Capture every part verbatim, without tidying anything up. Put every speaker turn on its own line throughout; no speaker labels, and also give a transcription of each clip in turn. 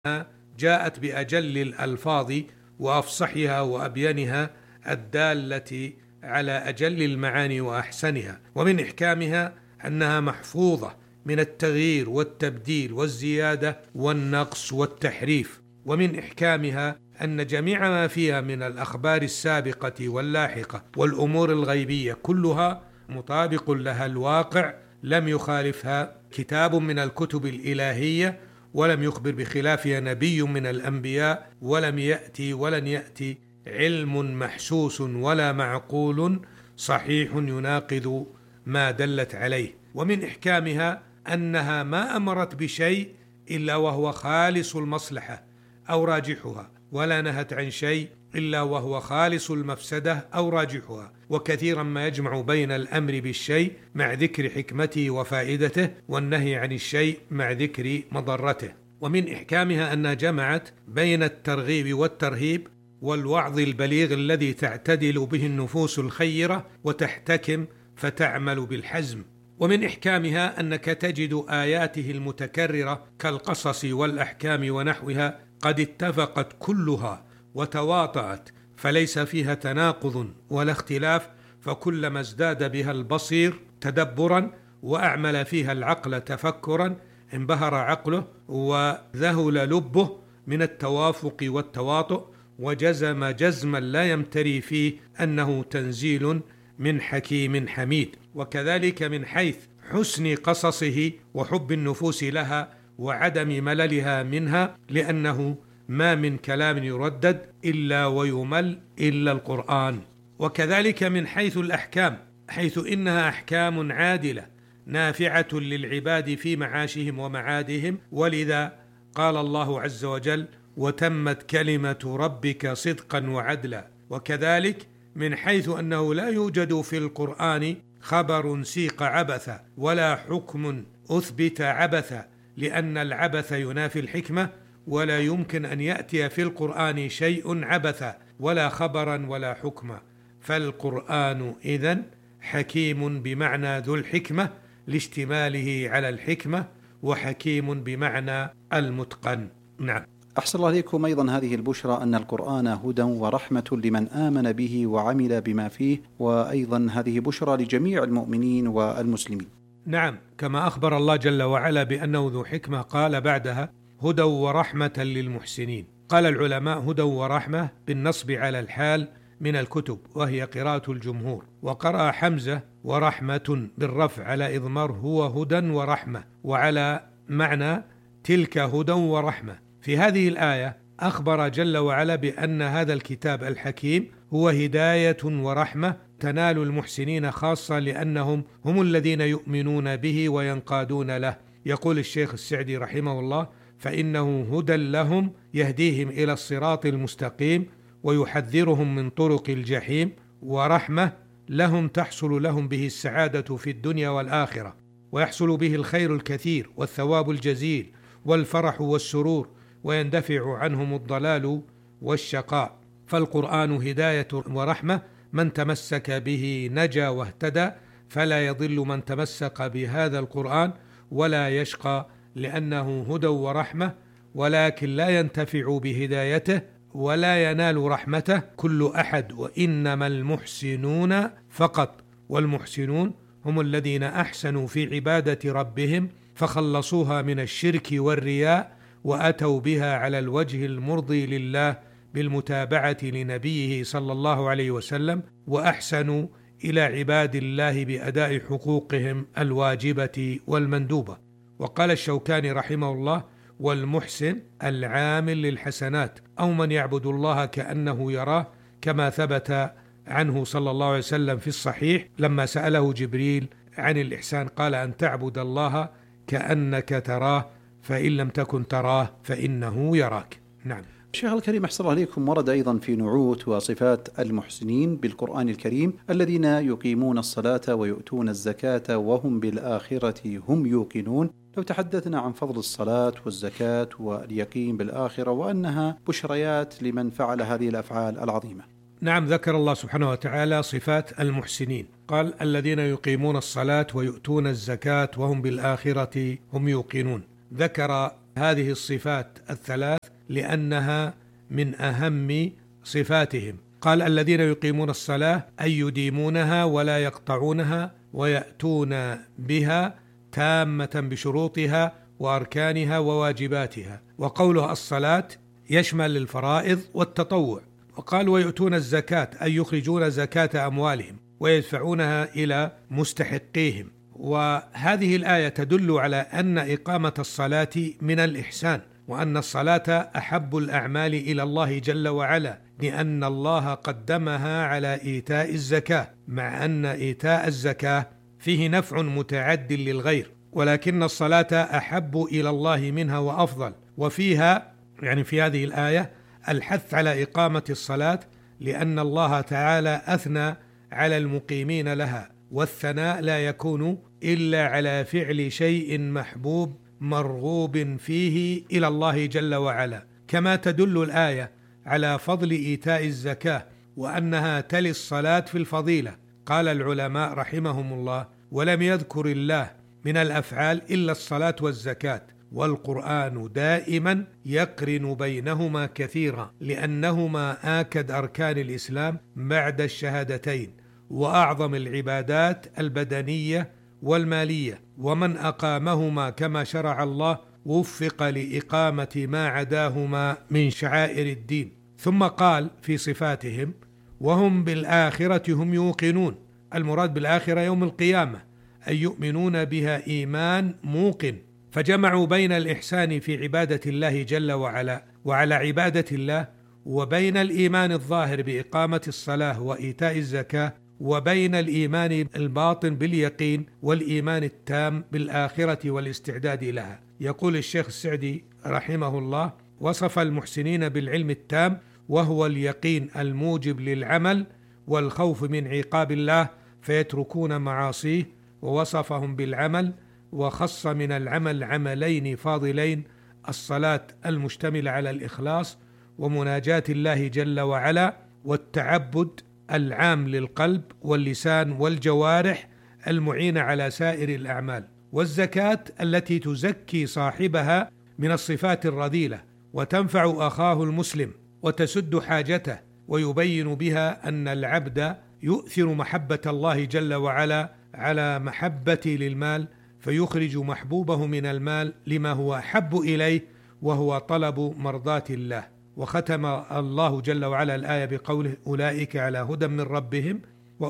جاءت بأجل الألفاظ وأفصحها وأبينها الدالة على أجل المعاني وأحسنها. ومن إحكامها أنها محفوظة من التغيير والتبديل والزيادة والنقص والتحريف. ومن إحكامها أن جميع ما فيها من الأخبار السابقة واللاحقة والأمور الغيبية كلها مطابق لها الواقع، لم يخالفها كتاب من الكتب الإلهية، ولم يخبر بخلافها نبي من الأنبياء، ولم يأتي ولن يأتي علم محسوس ولا معقول صحيح يناقض ما دلت عليه. ومن إحكامها أنها ما أمرت بشيء إلا وهو خالص المصلحة أو راجحها، ولا نهت عن شيء إلا وهو خالص المفسدة أو راجحها. وكثيرا ما يجمع بين الأمر بالشيء مع ذكر حكمته وفائدته، والنهي عن الشيء مع ذكر مضرته. ومن إحكامها أنها جمعت بين الترغيب والترهيب والوعظ البليغ الذي تعتدل به النفوس الخيرة وتحتكم فتعمل بالحزم. ومن إحكامها أنك تجد آياته المتكررة كالقصص والأحكام ونحوها قد اتفقت كلها وتواطأت، فليس فيها تناقض ولا اختلاف، فكلما ازداد بها البصير تدبرا وأعمل فيها العقل تفكرا انبهر عقله وذهل لبه من التوافق والتواطؤ، وجزم جزما لا يمتري فيه أنه تنزيل من حكيم حميد. وكذلك من حيث حسن قصصه وحب النفوس لها وعدم مللها منها، لأنه ما من كلام يردد إلا ويمل إلا القرآن. وكذلك من حيث الأحكام، حيث إنها أحكام عادلة نافعة للعباد في معاشهم ومعادهم، ولذا قال الله عز وجل: وتمت كلمة ربك صدقا وعدلا. وكذلك من حيث أنه لا يوجد في القرآن خبر سيق عبثا ولا حكم أثبت عبثا، لأن العبث ينافي الحكمة، ولا يمكن أن يأتي في القرآن شيء عبثا ولا خبرا ولا حكما. فالقرآن إذن حكيم بمعنى ذو الحكمة لاشتماله على الحكمة، وحكيم بمعنى المتقن. نعم.
أحسن الله عليكم. أيضا هذه البشرى أن القرآن هدى ورحمة لمن آمن به وعمل بما فيه، وأيضا هذه بشرى لجميع المؤمنين والمسلمين.
نعم، كما أخبر الله جل وعلا بأنه ذو حكمة قال بعدها: هدى ورحمة للمحسنين. قال العلماء: هدى ورحمة بالنصب على الحال من الكتب، وهي قراءة الجمهور. وقرأ حمزة ورحمة بالرفع على إضمار هو هدى ورحمة، وعلى معنى تلك هدى ورحمة. في هذه الآية أخبر جل وعلا بأن هذا الكتاب الحكيم هو هداية ورحمة تنال المحسنين خاصة، لأنهم هم الذين يؤمنون به وينقادون له. يقول الشيخ السعدي رحمه الله: فإنه هدى لهم يهديهم إلى الصراط المستقيم ويحذرهم من طرق الجحيم، ورحمة لهم تحصل لهم به السعادة في الدنيا والآخرة، ويحصل به الخير الكثير والثواب الجزيل والفرح والسرور، ويندفع عنهم الضلال والشقاء. فالقرآن هداية ورحمة، من تمسك به نجا واهتدى، فلا يضل من تمسك بهذا القرآن ولا يشقى، لأنه هدى ورحمة، ولكن لا ينتفع بهدايته ولا ينال رحمته كل أحد، وإنما المحسنون فقط. والمحسنون هم الذين أحسنوا في عبادة ربهم فخلصوها من الشرك والرياء، وأتوا بها على الوجه المرضي لله بالمتابعة لنبيه صلى الله عليه وسلم، وأحسنوا إلى عباد الله بأداء حقوقهم الواجبة والمندوبة. وقال الشوكاني رحمه الله: والمحسن العامل للحسنات، أو من يعبد الله كأنه يراه، كما ثبت عنه صلى الله عليه وسلم في الصحيح لما سأله جبريل عن الإحسان قال: أن تعبد الله كأنك تراه، فإن لم تكن تراه فإنه يراك. نعم.
شيخ الكريم أحسن الله عليكم، ورد أيضا في نعوت وصفات المحسنين بالقرآن الكريم: الذين يقيمون الصلاة ويؤتون الزكاة وهم بالآخرة هم يوقنون. لو تحدثنا عن فضل الصلاة والزكاة واليقين بالآخرة، وأنها بشريات لمن فعل هذه الأفعال العظيمة.
نعم، ذكر الله سبحانه وتعالى صفات المحسنين، قال: الذين يقيمون الصلاة ويؤتون الزكاة وهم بالآخرة هم يوقنون. ذكر هذه الصفات الثلاث لأنها من أهم صفاتهم. قال الذين يقيمون الصلاة أي يديمونها ولا يقطعونها ويأتون بها تامة بشروطها وأركانها وواجباتها. وقوله الصلاة يشمل الفرائض والتطوع. وقال ويؤتون الزكاة أي يخرجون زكاة أموالهم ويدفعونها إلى مستحقيهم. وهذه الآية تدل على أن إقامة الصلاة من الإحسان، وأن الصلاة أحب الأعمال إلى الله جل وعلا، لأن الله قدمها على إيتاء الزكاة، مع أن إيتاء الزكاة فيه نفع متعد للغير، ولكن الصلاة أحب إلى الله منها وأفضل. وفيها يعني في هذه الآية الحث على إقامة الصلاة، لأن الله تعالى أثنى على المقيمين لها، والثناء لا يكون إلا على فعل شيء محبوب مرغوب فيه إلى الله جل وعلا. كما تدل الآية على فضل إيتاء الزكاة وأنها تلي الصلاة في الفضيلة. قال العلماء رحمهم الله: ولم يذكر الله من الأفعال إلا الصلاة والزكاة، والقرآن دائما يقرن بينهما كثيرا، لأنهما آكد أركان الإسلام بعد الشهادتين، وأعظم العبادات البدنية والمالية، ومن أقامهما كما شرع الله وفق لإقامة ما عداهما من شعائر الدين. ثم قال في صفاتهم: وهم بالآخرة هم يوقنون. المراد بالآخرة يوم القيامة، أي يؤمنون بها إيمان موقن. فجمعوا بين الإحسان في عبادة الله جل وعلا وعلى عبادة الله، وبين الإيمان الظاهر بإقامة الصلاة وإيتاء الزكاة، وبين الإيمان الباطن باليقين والإيمان التام بالآخرة والاستعداد لها. يقول الشيخ السعدي رحمه الله: وصف المحسنين بالعلم التام، وهو اليقين الموجب للعمل والخوف من عقاب الله فيتركون معاصيه. ووصفهم بالعمل، وخص من العمل عملين فاضلين: الصلاة المشتملة على الإخلاص ومناجاة الله جل وعلا، والتعبد العام للقلب واللسان والجوارح المعينة على سائر الأعمال، والزكاة التي تزكي صاحبها من الصفات الرذيلة وتنفع أخاه المسلم وتسد حاجته، ويبين بها أن العبد يؤثر محبة الله جل وعلا على محبته للمال، فيخرج محبوبه من المال لما هو أحب إليه، وهو طلب مرضاة الله. وختم الله جل وعلا الآية بقوله: أولئك على هدى من ربهم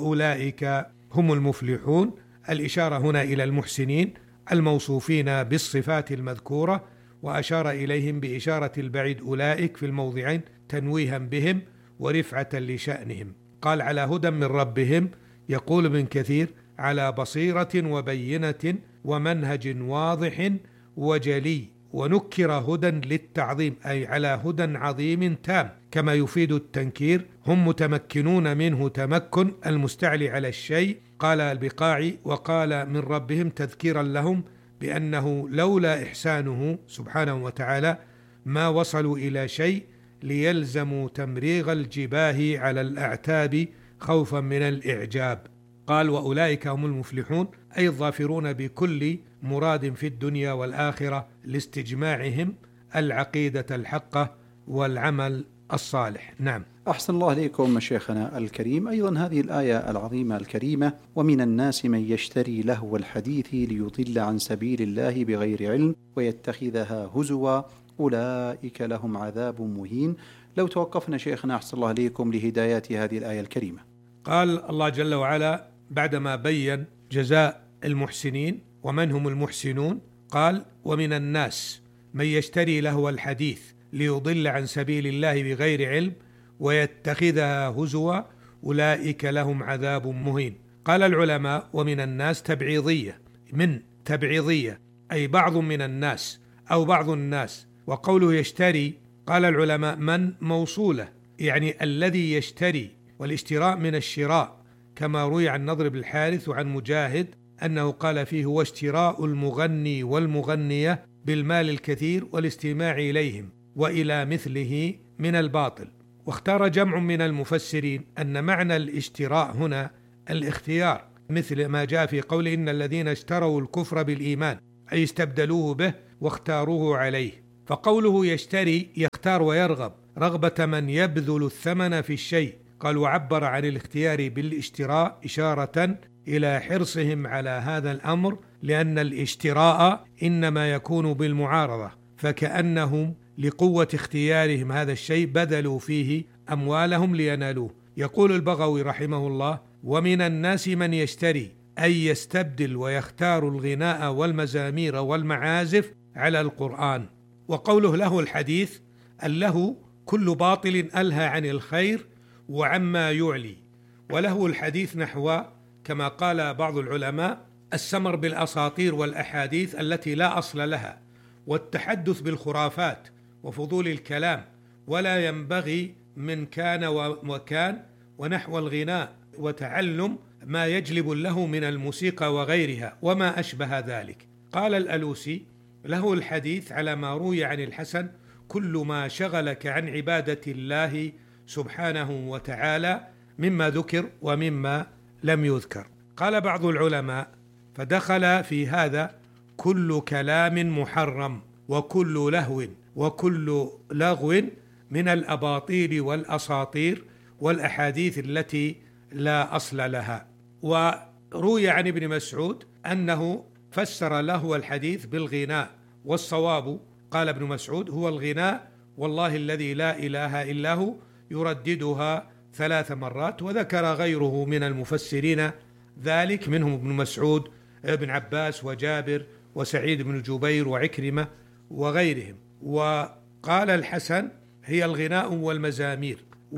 وأولئك هم المفلحون. الإشارة هنا إلى المحسنين الموصوفين بالصفات المذكورة، وأشار إليهم بإشارة البعيد أولئك في الموضعين تنويها بهم ورفعة لشأنهم. قال على هدى من ربهم، يقول ابن كثير: على بصيرة وبينة ومنهج واضح وجلي، ونكر هدى للتعظيم، أي على هدى عظيم تام، كما يفيد التنكير. هم متمكنون منه تمكن المستعلي على الشيء. قال البقاعي: وقال من ربهم تذكيرا لهم بأنه لولا إحسانه سبحانه وتعالى ما وصلوا إلى شيء، ليلزموا تمريغ الجباه على الأعتاب خوفا من الإعجاب. قال: وأولئك هم المفلحون، أي الظافرون بكل مراد في الدنيا والآخرة، لاستجماعهم العقيدة الحقة والعمل الصالح. نعم.
أحسن الله عليكم شيخنا الكريم. أيضا هذه الآية العظيمة الكريمة: ومن الناس من يشتري لهو الحديث ليضل عن سبيل الله بغير علم ويتخذها هزوا أولئك لهم عذاب مهين. لو توقفنا شيخنا أحسن الله عليكم لهدايات هذه الآية الكريمة.
قال الله جل وعلا بعدما بين جزاء المحسنين ومن هم المحسنون، قال: ومن الناس من يشتري لهو الحديث ليضل عن سبيل الله بغير علم ويتخذها هزوا أولئك لهم عذاب مهين. قال العلماء: ومن الناس تبعيضية، من تبعيضية أي بعض من الناس أو بعض الناس. وقوله يشتري، قال العلماء من موصولة، يعني الذي يشتري، والاشتراء من الشراء، كما روي عن نضر بن الحارث وعن مجاهد أنه قال فيه: هو اشتراء المغني والمغنية بالمال الكثير والاستماع إليهم وإلى مثله من الباطل. واختار جمع من المفسرين أن معنى الاشتراء هنا الاختيار، مثل ما جاء في قول: إن الذين اشتروا الكفر بالإيمان، أي استبدلوه به واختاروه عليه. فقوله يشتري يختار ويرغب رغبة من يبذل الثمن في الشيء. قال وعبر عن الاختيار بالاشتراء إشارة إلى حرصهم على هذا الأمر، لأن الاشتراء إنما يكون بالمعارضة، فكأنهم لقوة اختيارهم هذا الشيء بذلوا فيه أموالهم لينالوه. يقول البغوي رحمه الله: ومن الناس من يشتري أي يستبدل ويختار الغناء والمزامير والمعازف على القرآن. وقوله له الحديث، اللهو كل باطل ألهى عن الخير وعما يعلي، وله الحديث نحو كما قال بعض العلماء السمر بالأساطير والأحاديث التي لا أصل لها، والتحدث بالخرافات وفضول الكلام، ولا ينبغي من كان وكان ونحو الغناء وتعلم ما يجلب له من الموسيقى وغيرها وما أشبه ذلك. قال الألوسي: له الحديث على ما روي عن الحسن كل ما شغلك عن عبادة الله سبحانه وتعالى مما ذكر ومما لم يذكر. قال بعض العلماء: فدخل في هذا كل كلام محرم وكل لهو وكل لغو من الأباطيل والأساطير والأحاديث التي لا أصل لها. وروي عن ابن مسعود أنه فسر له الحديث بالغناء، والصواب قال ابن مسعود هو الغناء والله الذي لا إله إلا هو، يرددها ثلاث مرات. وذكر غيره من المفسرين ذلك، منهم ابن مسعود، ابن عباس، وجابر، وسعيد بن جبير، وعكرمة، وغيرهم. وقال الحسن هي الغناء والمزامير.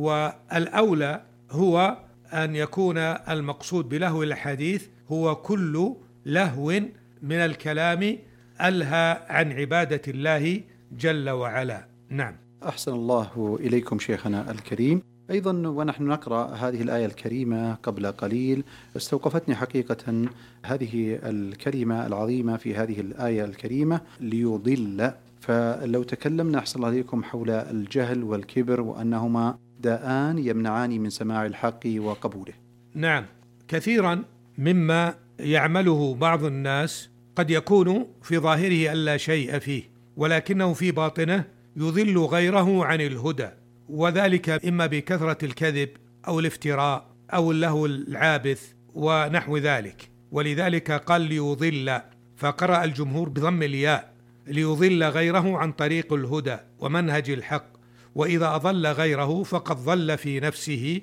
والأولى هو أن يكون المقصود بلهو الحديث هو كل لهو من الكلام ألهى عن عبادة الله جل وعلا. نعم.
أحسن الله إليكم شيخنا الكريم. أيضا ونحن نقرأ هذه الآية الكريمة قبل قليل استوقفتني حقيقة هذه الكلمة العظيمة في هذه الآية الكريمة ليضل. فلو تكلمنا أحسن الله إليكم حول الجهل والكبر وأنهما داءان يمنعان من سماع الحق وقبوله.
نعم، كثيرا مما يعمله بعض الناس قد يكون في ظاهره ألا شيء فيه، ولكنه في باطنه يضل غيره عن الهدى، وذلك إما بكثرة الكذب أو الافتراء أو اللهو العابث ونحو ذلك. ولذلك قال ليضل، فقرأ الجمهور بضم الياء، ليضل غيره عن طريق الهدى ومنهج الحق. وإذا أضل غيره فقد ضل في نفسه.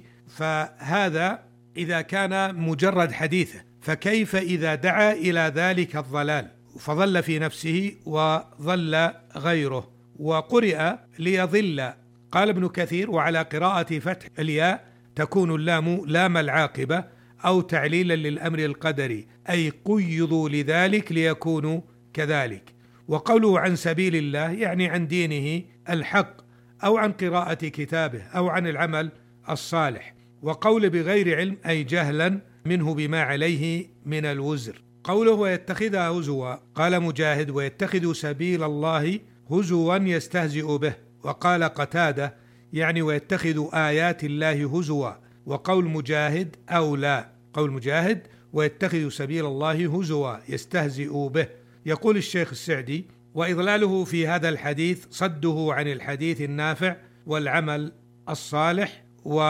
فهذا إذا كان مجرد حديثه، فكيف إذا دعا إلى ذلك الضلال فضل في نفسه وضل غيره؟ وقرئ ليضل. قال ابن كثير: وعلى قراءة فتح الياء تكون اللام لام العاقبة أو تعليلا للأمر القدري، أي قيضوا لذلك ليكونوا كذلك. وقوله عن سبيل الله يعني عن دينه الحق، أو عن قراءة كتابه، أو عن العمل الصالح. وقول بغير علم أي جهلا منه بما عليه من الوزر. قوله ويتخذها هزوا، قال مجاهد: ويتخذ سبيل الله هزوا يستهزئ به. وقال قتادة: يعني ويتخذ آيات الله هزوا. وقول مجاهد أولى، قول مجاهد: ويتخذ سبيل الله هزوا يستهزئ به. يقول الشيخ السعدي: وإضلاله في هذا الحديث صده عن الحديث النافع والعمل الصالح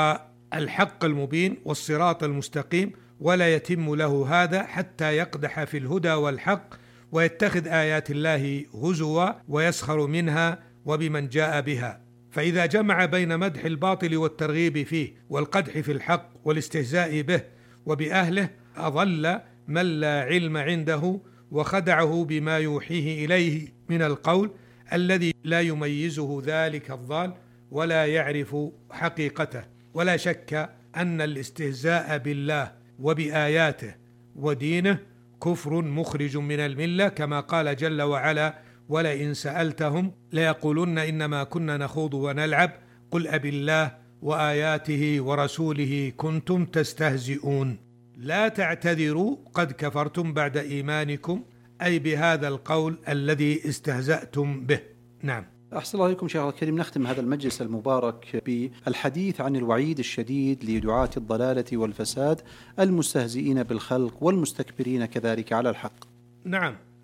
والحق المبين والصراط المستقيم، ولا يتم له هذا حتى يقدح في الهدى والحق ويتخذ آيات الله هزوا ويسخر منها وبمن جاء بها. فإذا جمع بين مدح الباطل والترغيب فيه والقدح في الحق والاستهزاء به وبأهله، أضل من لا علم عنده وخدعه بما يوحيه إليه من القول الذي لا يميزه ذلك الضال ولا يعرف حقيقته. ولا شك أن الاستهزاء بالله وبآياته ودينه كفر مخرج من الملة، كما قال جل وعلا: ولئن سألتهم ليقولن إنما كنا نخوض ونلعب قل أبي الله وآياته ورسوله كنتم تستهزئون. لا تعتذروا قد كفرتم بعد إيمانكم، أي بهذا القول الذي استهزأتم به. نعم.
أحسن الله عليكم شيخ الكريم. نختم هذا المجلس المبارك بالحديث عن الوعيد الشديد لدعاة الضلالة والفساد المستهزئين بالخلق والمستكبرين كذلك على الحق.
نعم،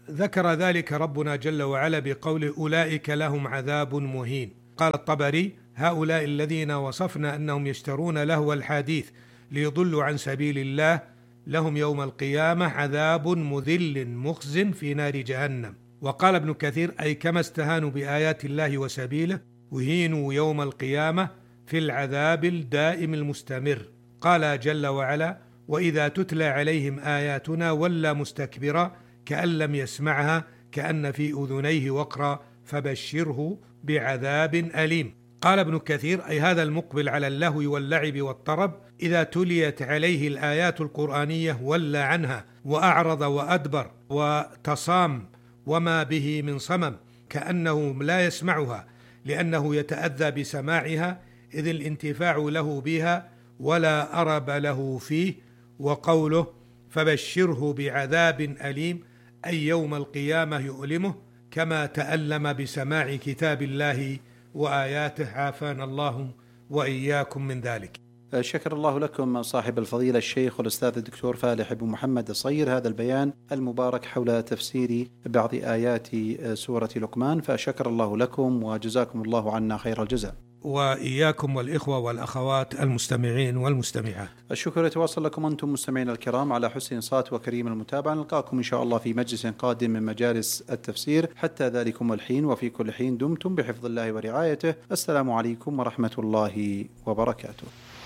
ذكر ذلك ربنا جل وعلا بقوله أولئك لهم عذاب مهين. قال الطبري: هؤلاء الذين وصفنا أنهم يشترون لهو الحديث ليضلوا عن سبيل الله لهم يوم القيامة عذاب مذل مخز في نار جهنم. وقال ابن كثير: أي كما استهانوا بآيات الله وسبيله وهينوا يوم القيامة في العذاب الدائم المستمر. قال جل وعلا: وإذا تتلى عليهم آياتنا ولى مستكبرا كأن لم يسمعها كأن في أذنيه وقرا فبشره بعذاب أليم. قال ابن كثير: أي هذا المقبل على اللهو واللعب والطرب إذا تليت عليه الآيات القرآنية ولى عنها وأعرض وأدبر وتصام وما به من صمم كأنه لا يسمعها لأنه يتأذى بسماعها إذ الانتفاع له بها ولا أرب له فيه. وقوله فبشره بعذاب أليم أي يوم القيامة يؤلمه كما تألم بسماع كتاب الله وآياته، عافانا الله وإياكم من ذلك.
شكر الله لكم صاحب الفضيلة الشيخ والأستاذ الدكتور فالح بن محمد الصير هذا البيان المبارك حول تفسير بعض آيات سورة لقمان، فشكر الله لكم وجزاكم الله عنا خير الجزاء.
وإياكم والإخوة والأخوات المستمعين والمستمعات.
الشكر يتواصل لكم أنتم مستمعين الكرام على حسن صوت وكريم المتابعة. نلقاكم إن شاء الله في مجلس قادم من مجالس التفسير. حتى ذلكم الحين وفي كل حين دمتم بحفظ الله ورعايته. السلام عليكم ورحمة الله وبركاته.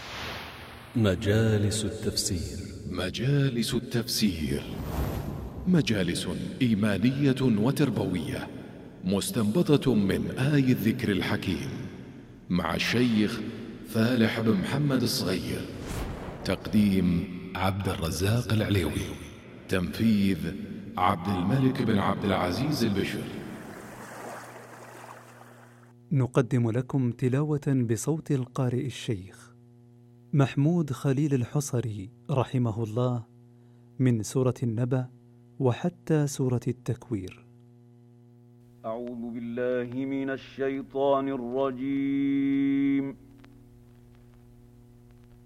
مجالس التفسير.
مجالس التفسير مجالس إيمانية وتربوية مستنبطة من آي الذكر الحكيم مع الشيخ فالح بن محمد الصغير. تقديم عبد الرزاق العليوي. تنفيذ عبد الملك بن عبد العزيز البشر.
نقدم لكم تلاوة بصوت القارئ الشيخ محمود خليل الحصري رحمه الله من سورة النبأ وحتى سورة التكوير.
أعوذ بالله من الشيطان الرجيم.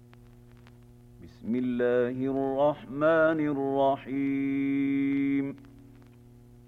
بسم الله الرحمن الرحيم.